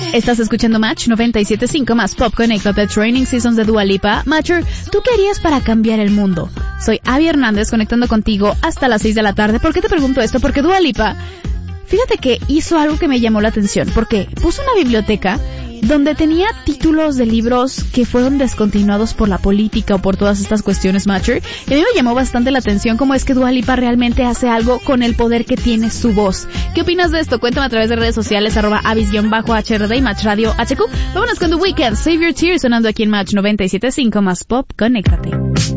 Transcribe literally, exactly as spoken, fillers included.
Estás escuchando Match noventa y siete punto cinco más Pop. Conéctate. Training Seasons de Dua Lipa. Matcher, ¿tú qué harías para cambiar el mundo? Soy Abby Hernández, conectando contigo hasta las seis de la tarde. ¿Por qué te pregunto esto? Porque Dua Lipa, fíjate que hizo algo que me llamó la atención. Porque puso una biblioteca donde tenía títulos de libros que fueron descontinuados por la política o por todas estas cuestiones, Matcher. Y a mí me llamó bastante la atención cómo es que Dua Lipa realmente hace algo con el poder que tiene su voz. ¿Qué opinas de esto? Cuéntame a través de redes sociales, arroba avis-H R D y Match Radio H Q. Vámonos con The Weeknd, Save Your Tears, sonando aquí en Match noventa y siete punto cinco más Pop. Conéctate.